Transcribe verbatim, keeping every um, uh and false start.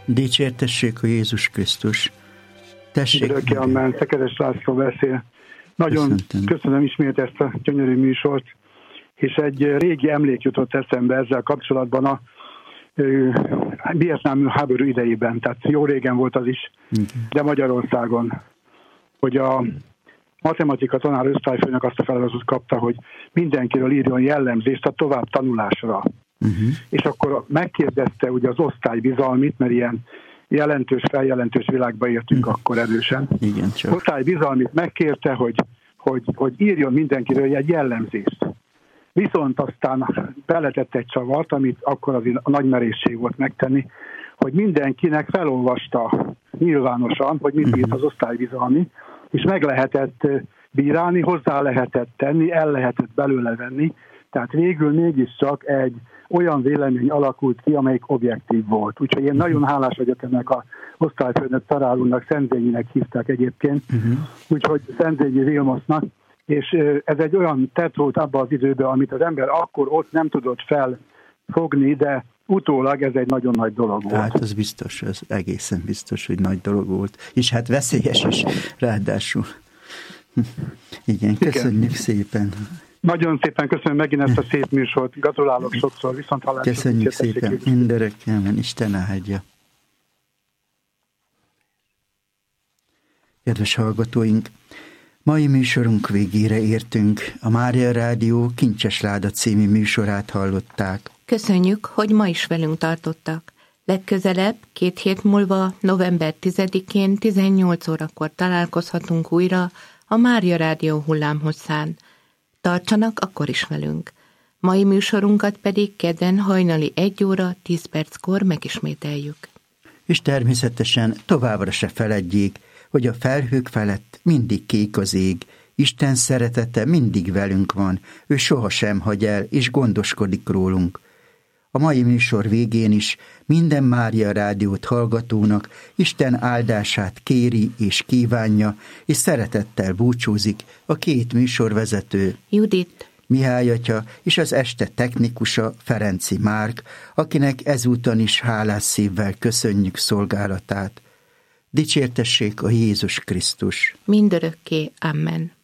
Dicsértessék a Jézus Krisztus. Tessék. Örökké amen. Szekeres László beszél. Nagyon köszöntöm. Köszönöm ismét ezt a gyönyörű műsort, és egy régi emlék jutott eszembe ezzel kapcsolatban a vietnámi háború idejében, tehát jó régen volt az is, okay. De Magyarországon, hogy a matematika tanár osztályfőnök azt a feladatot kapta, hogy mindenkiről írjon jellemzést a tovább tanulásra. Uh-huh. És akkor megkérdezte ugye az osztály bizalmit, mert ilyen jelentős, feljelentős világba értünk uh-huh. akkor erősen. Igen, csak. Osztály bizalmit megkérte, hogy, hogy, hogy írjon mindenkiről egy jellemzést. Viszont aztán beletett egy csavart, amit akkor az a nagy merészség volt megtenni, hogy mindenkinek felolvasta nyilvánosan, hogy mit írt az osztálybizalmi, és meg lehetett bírálni, hozzá lehetett tenni, el lehetett belőle venni, tehát végül mégiscsak egy olyan vélemény alakult ki, amelyik objektív volt. Úgyhogy én nagyon hálás vagyok ennek az osztályfőnök Tarál úrnak, Szentzényinek hívták egyébként, uh-huh. úgyhogy Szentzényi Vilmosznak, és ez egy olyan tett volt abban az időben, amit az ember akkor ott nem tudott felfogni, de utólag ez egy nagyon nagy dolog volt. Hát az biztos, az egészen biztos, hogy nagy dolog volt. És hát veszélyes is, ráadásul. Igen, köszönjük Igen. szépen. Nagyon szépen köszönöm megint ezt a szép műsort. Gratulálok sokszor, viszont hallásra. Köszönjük szépen, mindörökké, amen. Isten áldja. Kedves hallgatóink, mai műsorunk végére értünk. A Mária Rádió Kincses Láda című műsorát hallották. Köszönjük, hogy ma is velünk tartottak. Legközelebb, két hét múlva, november tizedikén tizennyolc órakor találkozhatunk újra a Mária Rádió hullámhosszán. Tartsanak akkor is velünk. Mai műsorunkat pedig kedden hajnali egy óra tíz perckor megismételjük. És természetesen továbbra se feledjék, hogy a felhők felett mindig kék az ég, Isten szeretete mindig velünk van, ő sohasem hagy el, és gondoskodik rólunk. A mai műsor végén is minden Mária Rádiót hallgatónak Isten áldását kéri és kívánja, és szeretettel búcsúzik a két műsorvezető, Judit, Mihály atya és az este technikusa, Ferenci Márk, akinek ezúton is hálás szívvel köszönjük szolgálatát. Dicsértessék a Jézus Krisztus. Mindörökké. Amen.